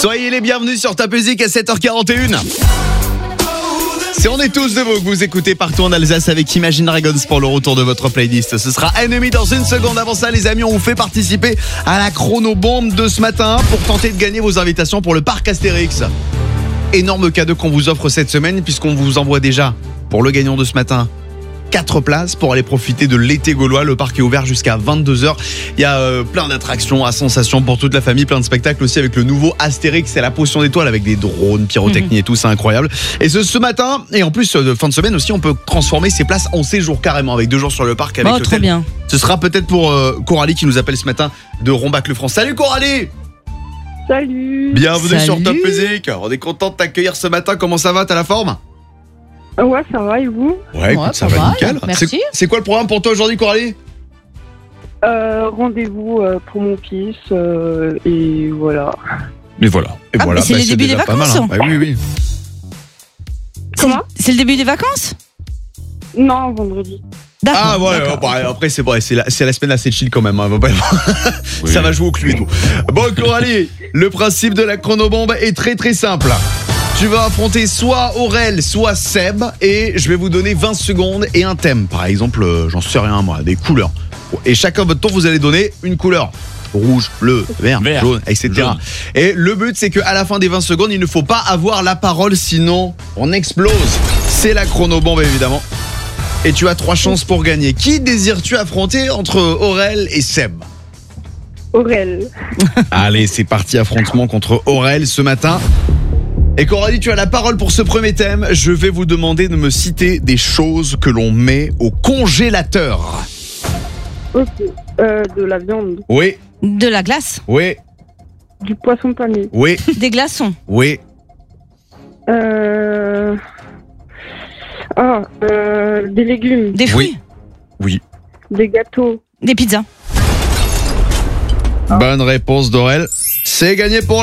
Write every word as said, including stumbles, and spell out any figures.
Soyez les bienvenus sur Top Music à sept heures quarante et une. Si on est tous de vous que vous écoutez partout en Alsace avec Imagine Dragons pour le retour de votre playlist. Ce sera Ennemi dans une seconde. Avant ça, les amis, on vous fait participer à la chronobombe de ce matin pour tenter de gagner vos invitations pour le parc Astérix. Énorme cadeau qu'on vous offre cette semaine puisqu'on vous envoie déjà, pour le gagnant de ce matin, quatre places pour aller profiter de l'été gaulois. Le parc est ouvert jusqu'à vingt-deux heures. Il y a euh, plein d'attractions à sensations pour toute la famille, plein de spectacles aussi avec le nouveau Astérix, c'est la potion d'étoiles avec des drones, pyrotechnie et tout, c'est incroyable. Et ce, ce matin, et en plus de fin de semaine aussi, on peut transformer ces places en séjour carrément avec deux jours sur le parc avec Oh, l'hôtel. trop bien. Ce sera peut-être pour euh, Coralie qui nous appelle ce matin de Rombach-le-France. Salut Coralie! Salut. Bienvenue Salut. sur Top Music. On est content de t'accueillir ce matin. Comment ça va? T'as la forme? Ouais, ça va et vous? Ouais, écoute, Ouais, ça pas va mal, nickel. merci. C'est, c'est quoi le programme pour toi aujourd'hui, Coralie? euh, Rendez-vous euh, pour mon fils euh, et voilà. Mais voilà. Et Ah, voilà, mais c'est les débuts déjà des pas mal, vacances. hein. Bah oui, oui. Comment? C'est- C'est le début des vacances? Non, vendredi. D'accord. Ah ouais, d'accord. bah, après c'est vrai, c'est la, c'est la semaine assez chill quand même. Hein, va pas- Ça va jouer au cul et tout. Bon Coralie, le principe de la chronobombe est très très simple. Tu vas affronter soit Aurel, soit Seb, et je vais vous donner vingt secondes et un thème. Par exemple, euh, j'en sais rien moi, des couleurs. Et chacun à votre tour, vous allez donner une couleur. Rouge, bleu, vert, Vert, jaune, et cetera. jaune. Et le but, c'est qu'à la fin des vingt secondes, il ne faut pas avoir la parole, sinon on explose. C'est la chronobombe, évidemment. Et tu as trois chances pour gagner. Qui désires-tu affronter entre Aurel et Seb? Aurel. Allez, c'est parti, affrontement contre Aurel ce matin. Et Coralie, tu as la parole pour ce premier thème. Je vais vous demander de me citer des choses que l'on met au congélateur. Ok. Euh, de la viande. Oui, De la glace, oui, Du poisson pané. oui, des glaçons, oui. Euh... Ah, euh, des légumes. des fruits, Oui. Des gâteaux. des pizzas. Bonne réponse d'Aurel. C'est gagné pour